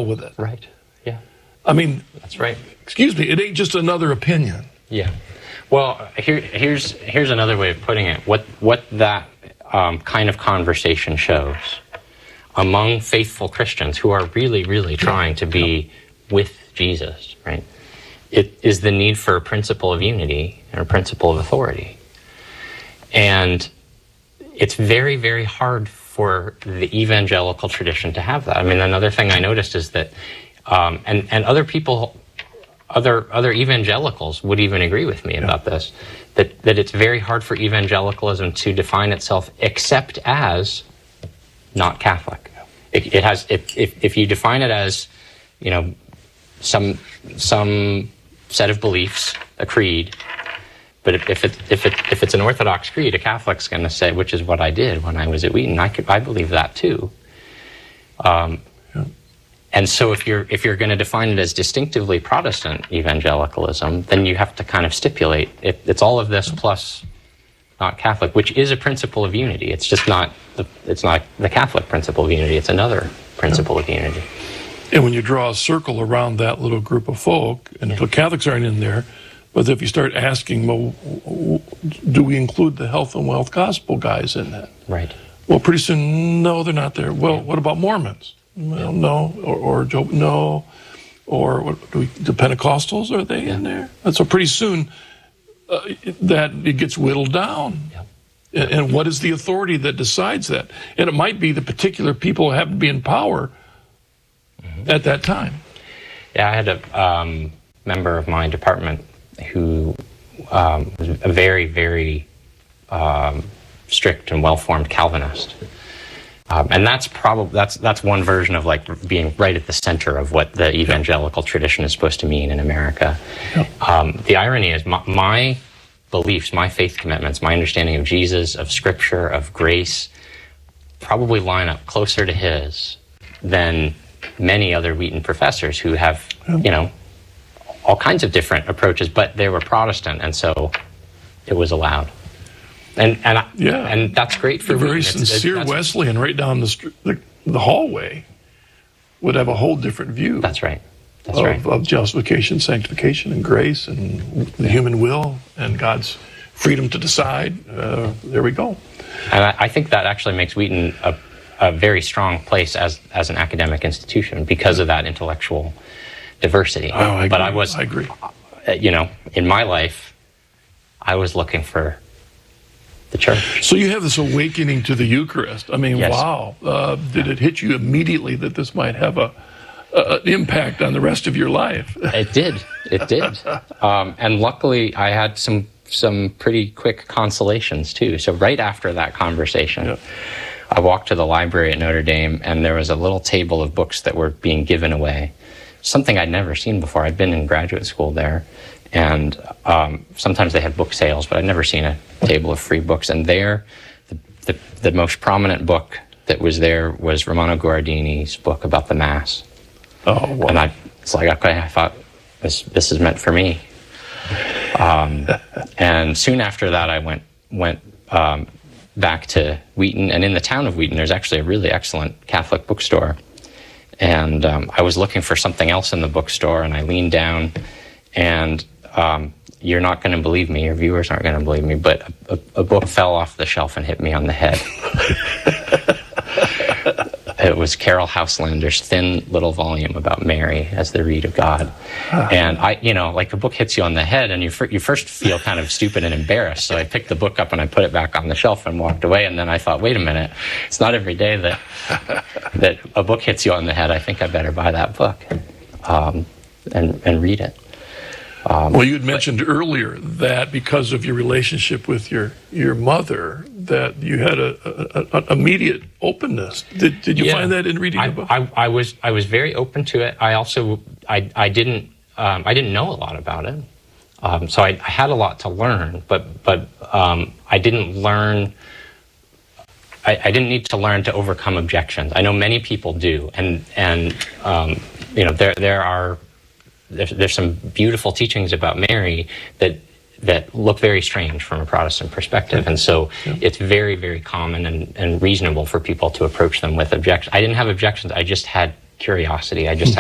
with it. Right. Yeah. I mean, that's right. Excuse me, it ain't just another opinion. Yeah. Well, here's another way of putting it. What that kind of conversation shows among faithful Christians who are really, really trying to be with Jesus, right? It is the need for a principle of unity and a principle of authority. And it's very, very hard for the evangelical tradition to have that. I mean, another thing I noticed is that, and other people, other evangelicals would even agree with me about this, that it's very hard for evangelicalism to define itself except as not Catholic. It has, if you define it as, you know, some set of beliefs, a creed, but if it's an Orthodox creed, a Catholic's going to say, which is what I did when I was at Wheaton. I believe that too. And so if you're going to define it as distinctively Protestant evangelicalism, then you have to kind of stipulate it's all of this plus not Catholic, which is a principle of unity. It's just not the Catholic principle of unity. It's another principle of unity. And when you draw a circle around that little group of folk, and the Catholics aren't in there, but if you start asking, well, do we include the health and wealth gospel guys in that? Right. Well, pretty soon, no, they're not there. Well, what about Mormons? Well, no. Or no. Or the Pentecostals, are they in there? And so pretty soon, that it gets whittled down. And what is the authority that decides that? And it might be the particular people who happen to be in power at that time. Yeah, I had a member of my department who was a very, very strict and well-formed Calvinist. And that's one version of like being right at the center of what the evangelical tradition is supposed to mean in America. The irony is my beliefs, my faith commitments, my understanding of Jesus, of Scripture, of grace, probably line up closer to his than many other Wheaton professors who have, you know, all kinds of different approaches, but they were Protestant, and so it was allowed. And that's great for a very sincere Wesleyan right down the hallway would have a whole different view. That's right. Of justification, sanctification, and grace, and the human will, and God's freedom to decide. There we go. And I think that actually makes Wheaton a very strong place as an academic institution because of that intellectual diversity. Oh, I agree. But I agree. You know, in my life, I was looking for the church. So you have this awakening to the Eucharist. I mean, yes. Wow. Did it hit you immediately that this might have an impact on the rest of your life? It did. And luckily, I had some pretty quick consolations, too. So right after that conversation, I walked to the library at Notre Dame, and there was a little table of books that were being given away, something I'd never seen before. I'd been in graduate school there, and sometimes they had book sales, but I'd never seen a table of free books. And there, the most prominent book that was there was Romano Guardini's book about the Mass. Oh, wow. And it's like, okay, I thought, this is meant for me. And soon after that, I went back to Wheaton, and in the town of Wheaton, there's actually a really excellent Catholic bookstore. And I was looking for something else in the bookstore, and I leaned down, and you're not going to believe me, your viewers aren't going to believe me, but a book fell off the shelf and hit me on the head. It was Carol Houselander's thin little volume about Mary as the Reed of God. And the book hits you on the head, and you first feel kind of stupid and embarrassed. So I picked the book up and I put it back on the shelf and walked away. And then I thought, wait a minute, it's not every day that a book hits you on the head. I think I better buy that book and read it. Well, you had mentioned earlier that because of your relationship with your mother, that you had an immediate openness. Did you find that in reading the book? I was very open to it. I also I didn't know a lot about it, so I had a lot to learn. But I didn't learn. I didn't need to learn to overcome objections. I know many people do, and there's some beautiful teachings about Mary that look very strange from a Protestant perspective. And so it's very, very common and reasonable for people to approach them with objections. I didn't have objections. I just had curiosity. I just